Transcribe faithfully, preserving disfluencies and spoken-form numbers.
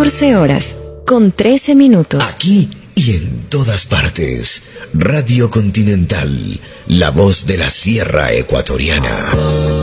catorce horas, con trece minutos. Aquí y en todas partes. Radio Continental, la voz de la Sierra Ecuatoriana.